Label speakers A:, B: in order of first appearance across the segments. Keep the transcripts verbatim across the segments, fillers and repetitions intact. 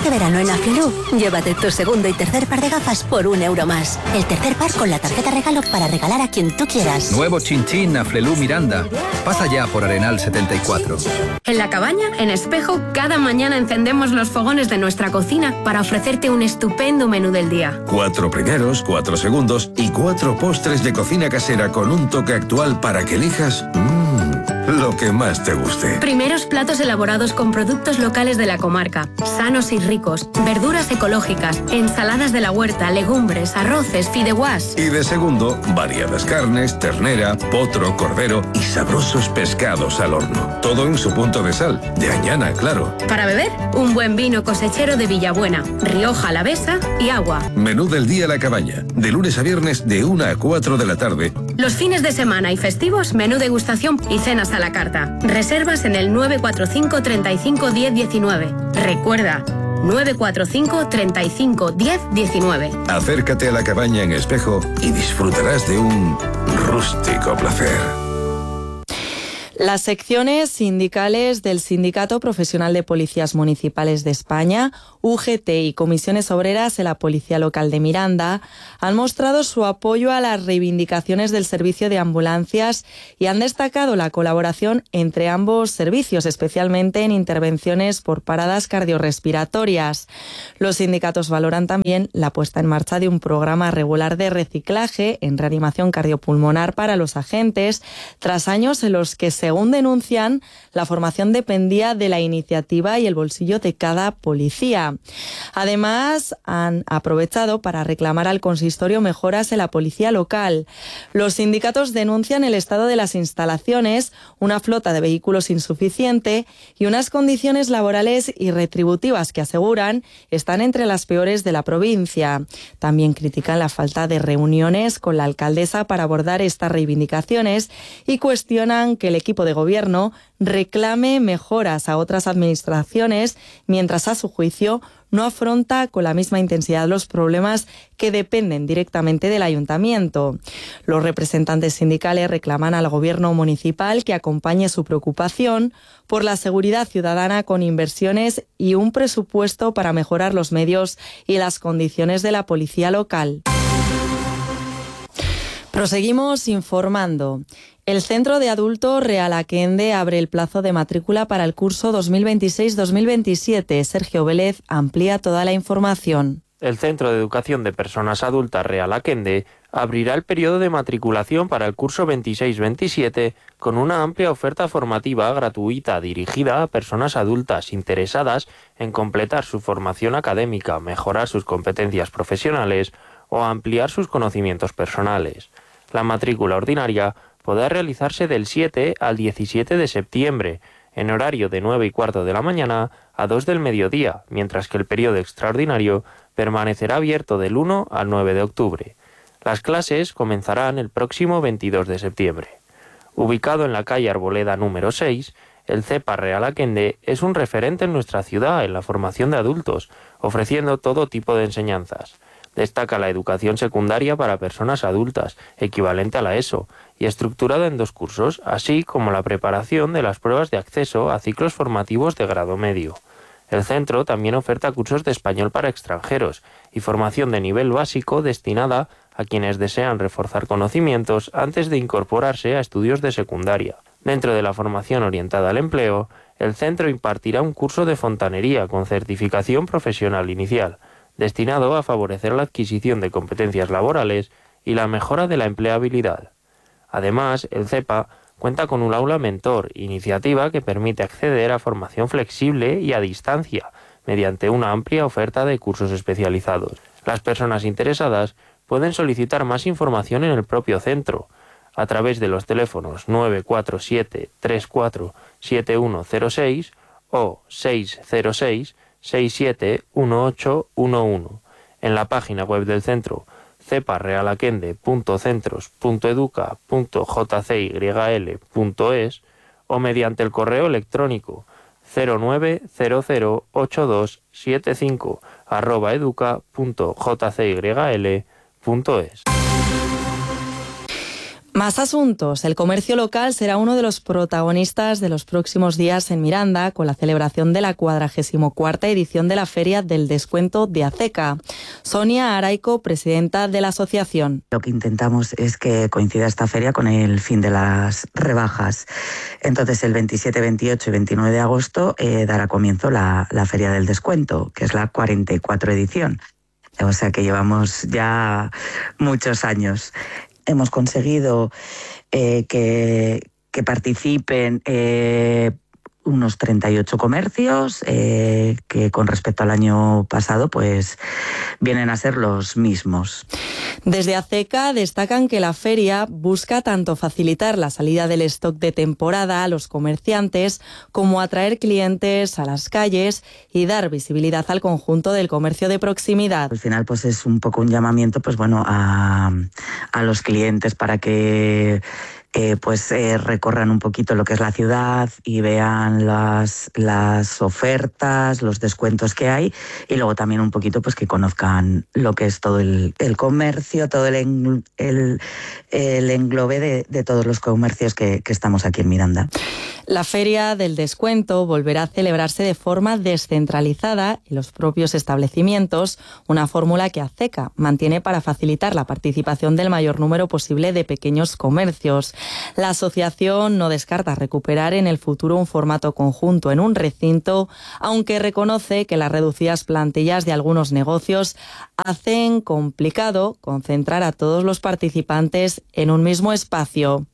A: Este verano en Aflelu, llévate tu segundo y tercer par de gafas por un euro más. El tercer par con la tarjeta regalo para regalar a quien tú quieras.
B: Nuevo Chinchín Aflelu Miranda. Pasa ya por Arenal setenta y cuatro.
C: En La Cabaña, en Espejo, cada mañana encendemos los fogones de nuestra cocina para ofrecerte un estupendo menú del día.
D: Cuatro primeros, cuatro segundos y cuatro postres de cocina casera con un toque actual para que elijas mmm, lo que más te guste.
C: Primeros platos elaborados con productos locales de la comarca, sanos y ricos, verduras ecológicas, ensaladas de la huerta, legumbres, arroces, fideuás.
D: Y de segundo, variadas carnes, ternera, potro, cordero y sabrosos pescados al horno. Todo en su punto de sal, de Añana, claro.
C: Para beber, un buen vino cosechero de Villabuena, Rioja Alavesa y agua.
D: Menú del día La Cabaña, de lunes a viernes de una a cuatro de la tarde.
C: Los fines de semana y festivos, menú degustación y cenas a la carta. Reservas en el nueve cuatro cinco, treinta y cinco, diez, diecinueve. Recuerda, nueve cuatro cinco, treinta y cinco, diez, diecinueve.
D: Acércate a La Cabaña en Espejo y disfrutarás de un rústico placer.
E: Las secciones sindicales del Sindicato Profesional de Policías Municipales de España, U G T y comisiones obreras en la Policía Local de Miranda han mostrado su apoyo a las reivindicaciones del servicio de ambulancias y han destacado la colaboración entre ambos servicios, especialmente en intervenciones por paradas cardiorrespiratorias. Los sindicatos valoran también la puesta en marcha de un programa regular de reciclaje en reanimación cardiopulmonar para los agentes, tras años en los que se Según denuncian, la formación dependía de la iniciativa y el bolsillo de cada policía. Además, han aprovechado para reclamar al consistorio mejoras en la policía local. Los sindicatos denuncian el estado de las instalaciones, una flota de vehículos insuficiente y unas condiciones laborales y retributivas que aseguran están entre las peores de la provincia. También critican la falta de reuniones con la alcaldesa para abordar estas reivindicaciones y cuestionan que el equipo de gobierno reclame mejoras a otras administraciones, mientras a su juicio no afronta con la misma intensidad los problemas que dependen directamente del ayuntamiento. Los representantes sindicales reclaman al gobierno municipal que acompañe su preocupación por la seguridad ciudadana con inversiones y un presupuesto para mejorar los medios y las condiciones de la policía local. Proseguimos informando. El Centro de Adultos Realaquende abre el plazo de matrícula para el curso dos mil veintiséis dos mil veintisiete. Sergio Vélez amplía toda la información.
F: El Centro de Educación de Personas Adultas Realaquende abrirá el periodo de matriculación para el curso veintiséis veintisiete con una amplia oferta formativa gratuita dirigida a personas adultas interesadas en completar su formación académica, mejorar sus competencias profesionales o ampliar sus conocimientos personales. La matrícula ordinaria podrá realizarse del siete al diecisiete de septiembre, en horario de nueve y cuarto de la mañana a dos del mediodía, mientras que el periodo extraordinario permanecerá abierto del uno al nueve de octubre. Las clases comenzarán el próximo veintidós de septiembre. Ubicado en la calle Arboleda número seis, el CEPA Realaquende es un referente en nuestra ciudad en la formación de adultos, ofreciendo todo tipo de enseñanzas. Destaca la educación secundaria para personas adultas, equivalente a la ESO, y estructurada en dos cursos, así como la preparación de las pruebas de acceso a ciclos formativos de grado medio. El centro también oferta cursos de español para extranjeros y formación de nivel básico destinada a quienes desean reforzar conocimientos antes de incorporarse a estudios de secundaria. Dentro de la formación orientada al empleo, el centro impartirá un curso de fontanería con certificación profesional inicial, destinado a favorecer la adquisición de competencias laborales y la mejora de la empleabilidad. Además, el CEPA cuenta con un aula mentor, iniciativa que permite acceder a formación flexible y a distancia, mediante una amplia oferta de cursos especializados. Las personas interesadas pueden solicitar más información en el propio centro, a través de los teléfonos nueve cuatro siete, tres cuatro, siete uno cero seis o seis cero seis, seis siete uno ocho uno uno, en la página web del centro cepa realaquende punto centros punto educa punto jcyl punto es o mediante el correo electrónico cero nueve cero cero ocho dos siete cinco arroba educa punto jcyl punto es.
E: Más asuntos. El comercio local será uno de los protagonistas de los próximos días en Miranda con la celebración de la cuadragésimo cuarta edición de la Feria del Descuento de ACECA. Sonia Araico, presidenta de la asociación.
G: Lo que intentamos es que coincida esta feria con el fin de las rebajas. Entonces, el veintisiete, veintiocho y veintinueve de agosto eh, dará comienzo la, la Feria del Descuento, que es la cuarenta y cuatro edición. O sea que llevamos ya muchos años. Hemos conseguido eh, que, que participen eh, unos treinta y ocho comercios eh, que con respecto al año pasado pues vienen a ser los mismos.
E: Desde ACECA destacan que la feria busca tanto facilitar la salida del stock de temporada a los comerciantes como atraer clientes a las calles y dar visibilidad al conjunto del comercio de proximidad.
G: Al final pues es un poco un llamamiento pues bueno a, a los clientes para que Eh, pues eh, recorran un poquito lo que es la ciudad y vean las, las ofertas, los descuentos que hay y luego también un poquito pues que conozcan lo que es todo el, el comercio, todo el, en, el, el englobe de, de todos los comercios que, que estamos aquí en Miranda.
E: La Feria del Descuento volverá a celebrarse de forma descentralizada en los propios establecimientos, una fórmula que ACECA mantiene para facilitar la participación del mayor número posible de pequeños comercios. La asociación no descarta recuperar en el futuro un formato conjunto en un recinto, aunque reconoce que las reducidas plantillas de algunos negocios hacen complicado concentrar a todos los participantes en un mismo espacio.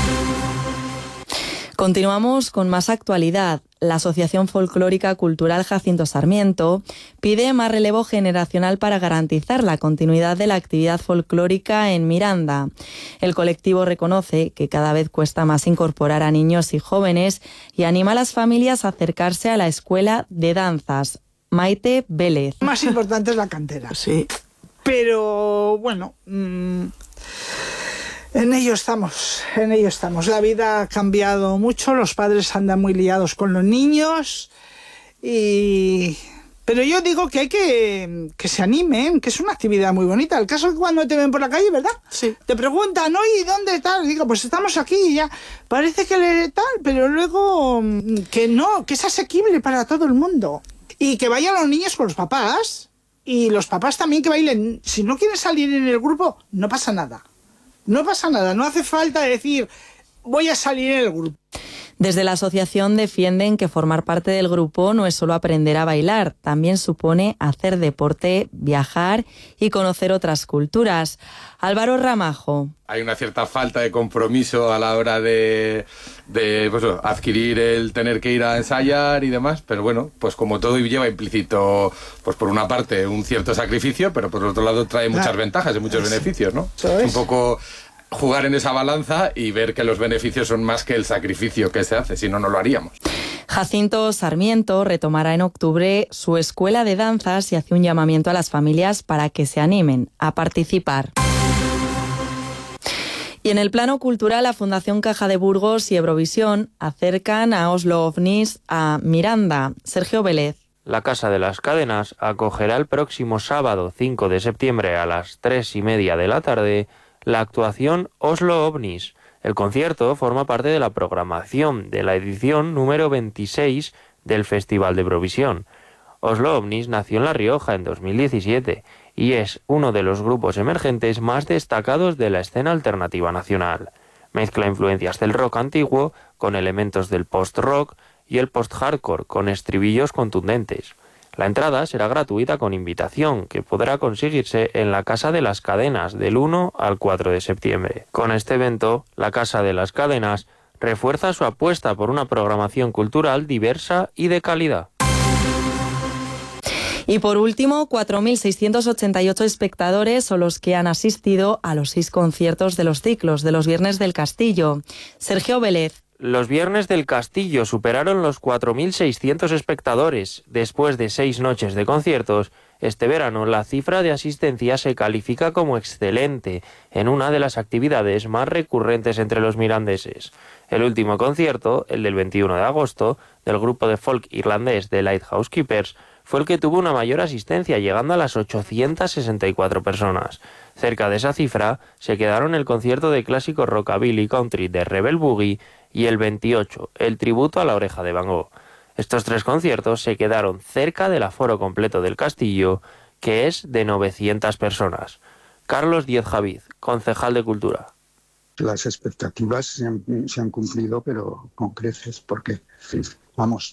E: Continuamos con más actualidad. La Asociación Folclórica Cultural Jacinto Sarmiento pide más relevo generacional para garantizar la continuidad de la actividad folclórica en Miranda. El colectivo reconoce que cada vez cuesta más incorporar a niños y jóvenes y anima a las familias a acercarse a la escuela de danzas. Maite Vélez.
H: Lo más importante es la cantera. Sí. Pero bueno... Mmm... En ello estamos, en ello estamos. La vida ha cambiado mucho, los padres andan muy liados con los niños y... Pero yo digo que hay que que se animen, que es una actividad muy bonita. El caso es que cuando te ven por la calle, ¿verdad? Sí. Te preguntan, oye, ¿dónde estás? Digo, pues estamos aquí y ya. Parece que le tal, pero luego que no, que es asequible para todo el mundo. Y que vayan los niños con los papás y los papás también que bailen. Si no quieren salir en el grupo, no pasa nada. No pasa nada, no hace falta decir voy a salir en el grupo.
E: Desde la asociación defienden que formar parte del grupo no es solo aprender a bailar, también supone hacer deporte, viajar y conocer otras culturas. Álvaro Ramajo.
I: Hay una cierta falta de compromiso a la hora de, de pues, adquirir el tener que ir a ensayar y demás, pero bueno, pues como todo lleva implícito, pues por una parte un cierto sacrificio, pero por otro lado trae muchas ventajas y muchos beneficios, ¿no? Es un poco jugar en esa balanza y ver que los beneficios son más que el sacrificio que se hace, si no, no lo haríamos.
E: Jacinto Sarmiento retomará en octubre su escuela de danzas y hace un llamamiento a las familias para que se animen a participar. Y en el plano cultural, la Fundación Caja de Burgos y Eurovisión acercan a Oslo OVNIS a Miranda. Sergio Vélez.
F: La Casa de las Cadenas acogerá el próximo sábado cinco de septiembre a las tres y media de la tarde la actuación Oslo OVNIS. El concierto forma parte de la programación de la edición número veintiséis del Festival de Eurovisión. Oslo OVNIS nació en La Rioja en dos mil diecisiete y es uno de los grupos emergentes más destacados de la escena alternativa nacional. Mezcla influencias del rock antiguo con elementos del post-rock y el post-hardcore con estribillos contundentes. La entrada será gratuita con invitación, que podrá conseguirse en la Casa de las Cadenas del uno al cuatro de septiembre. Con este evento, la Casa de las Cadenas refuerza su apuesta por una programación cultural diversa y de calidad.
E: Y por último, cuatro mil seiscientos ochenta y ocho espectadores son los que han asistido a los seis conciertos de los ciclos de los Viernes del Castillo. Sergio Vélez.
F: Los Viernes del Castillo superaron los cuatro mil seiscientos espectadores. Después de seis noches de conciertos, este verano la cifra de asistencia se califica como excelente en una de las actividades más recurrentes entre los mirandeses. El último concierto, el del veintiuno de agosto, del grupo de folk irlandés The Lighthouse Keepers, fue el que tuvo una mayor asistencia, llegando a las ochocientas sesenta y cuatro personas. Cerca de esa cifra se quedaron el concierto de clásico rockabilly country de Rebel Boogie y el veintiocho, el tributo a La Oreja de Van Gogh. Estos tres conciertos se quedaron cerca del aforo completo del Castillo, que es de novecientas personas. Carlos Díez Javid, concejal de Cultura.
J: Las expectativas se han, se han cumplido, pero con creces, porque, vamos,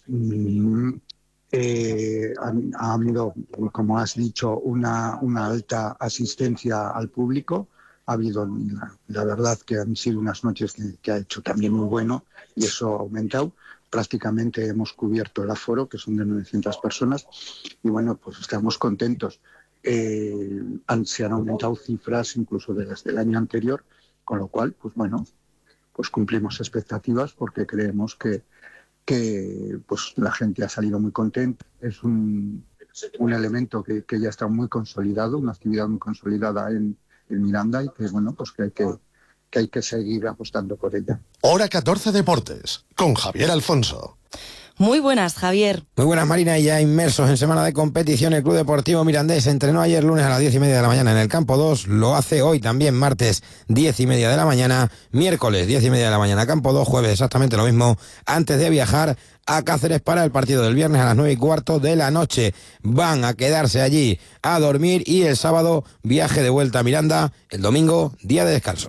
J: eh, ha, ha habido, como has dicho, una, una alta asistencia al público. Ha habido, la, la verdad, que han sido unas noches que, que ha hecho también muy bueno, y eso ha aumentado. Prácticamente hemos cubierto el aforo, que son de novecientas personas, y bueno, pues estamos contentos. Eh, han, se han aumentado cifras incluso desde el año anterior, con lo cual, pues bueno, pues cumplimos expectativas porque creemos que, que pues la gente ha salido muy contenta. Es un, un elemento que, que ya está muy consolidado, una actividad muy consolidada en, en Miranda, y que bueno, pues que hay que, que hay que seguir apostando por ella.
K: Hora catorce Deportes, con Javier Alfonso.
E: Muy buenas, Javier.
L: Muy buenas, Marina. Y ya inmersos en semana de competición, el Club Deportivo Mirandés entrenó ayer lunes a las diez y media de la mañana en el Campo dos. Lo hace hoy también martes, diez y media de la mañana. Miércoles, diez y media de la mañana, Campo dos. Jueves, exactamente lo mismo, antes de viajar a Cáceres para el partido del viernes a las nueve y cuarto de la noche. Van a quedarse allí a dormir y el sábado viaje de vuelta a Miranda. El domingo, día de descanso.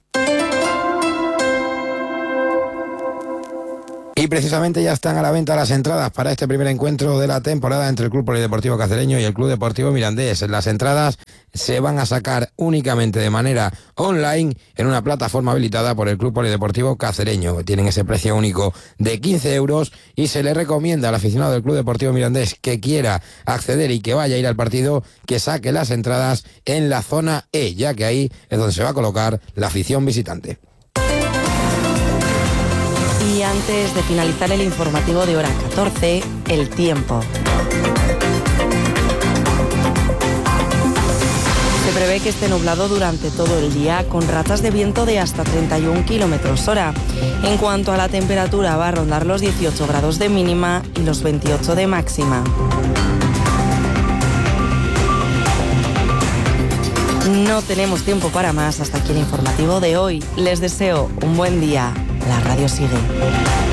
L: Y precisamente ya están a la venta las entradas para este primer encuentro de la temporada entre el Club Polideportivo Cacereño y el Club Deportivo Mirandés. Las entradas se van a sacar únicamente de manera online en una plataforma habilitada por el Club Polideportivo Cacereño. Tienen ese precio único de quince euros y se le recomienda al aficionado del Club Deportivo Mirandés que quiera acceder y que vaya a ir al partido que saque las entradas en la zona E, ya que ahí es donde se va a colocar la afición visitante.
E: Y antes de finalizar el informativo de hora catorce, el tiempo. Se prevé que esté nublado durante todo el día, con rachas de viento de hasta treinta y un kilómetros hora. En cuanto a la temperatura, va a rondar los dieciocho grados de mínima y los veintiocho de máxima. No tenemos tiempo para más. Hasta aquí el informativo de hoy. Les deseo un buen día. La radio sigue.